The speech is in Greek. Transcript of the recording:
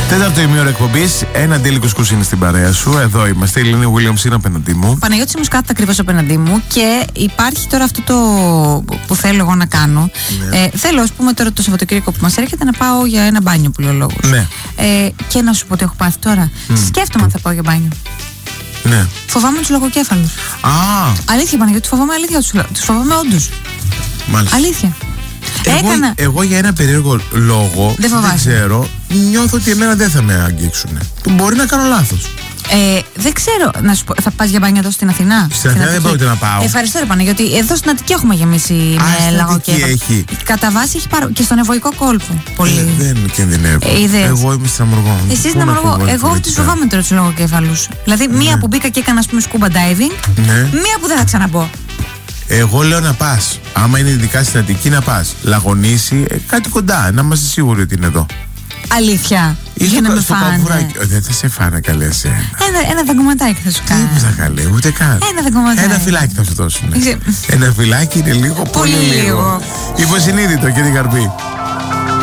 Τέταρτο ημίωρο εκπομπής. Ένα Αντίλικος Κουσίνη στην παρέα σου. Εδώ είμαστε. Η Ελένη Williams είναι απέναντί μου. Παναγιώτης Μουσκάτης ακριβώς απέναντί μου. Και υπάρχει τώρα αυτό το που θέλω εγώ να κάνω. Ναι. Θέλω, ας πούμε, τώρα το Σαββατοκύριακο που μας έρχεται να πάω για ένα μπάνιο που λέει ο λόγος. Ναι. Και να σου πω ότι έχω πάθει τώρα. Σκέφτομαι αν θα πάω για μπάνιο. Ναι. Φοβάμαι τους λογοκέφαλους. Αλήθεια, Παναγιώτη, φοβάμαι αλήθεια. Τους φοβάμαι όντως. Μάλιστα. Αλήθεια. Εγώ για ένα περίεργο λόγο δεν ξέρω, νιώθω ότι εμένα δεν θα με αγγίξουν. Μπορεί να κάνω λάθος. Δεν ξέρω, να σου πω, θα πας για μπάνια εδώ στην Αθηνά? Στην Αθηνά δεν πρόκειται να πάω. Ευχαριστώ, ρε Παναγιώτη. Εδώ στην Αττική έχουμε γεμίσει με λαγοκέφαλο. Κατά βάση έχει και στον Ευωικό κόλπο. Πολύ. Δεν κινδυνεύω. Εγώ είμαι στην Αμοργό. Εσύ στην Αμοργό. Εγώ τους φοβάμαι τώρα τους λογοκέφαλους. Δηλαδή, μία που μπήκα και έκανα, ας πούμε, scuba diving, μία που δεν θα ξαναμπω. Εγώ λέω να πας. Άμα είναι ειδικά στην Αττική, να πας. Λαγονίσι, κάτι κοντά, να είμαστε σίγουροι ότι είναι εδώ. Αλήθεια. Για να με φάνε. Δεν θα σε φάνε καλέ εσένα. Ένα δαγκωματάκι θα σου κάνω. Τι θα καλέ, ούτε καν. Ένα δαγκωματάκι. Ένα φυλάκι θα σου δώσουν. Ένα φυλάκι είναι λίγο, πολύ λίγο. Υποσυνείδητο και την καρπή.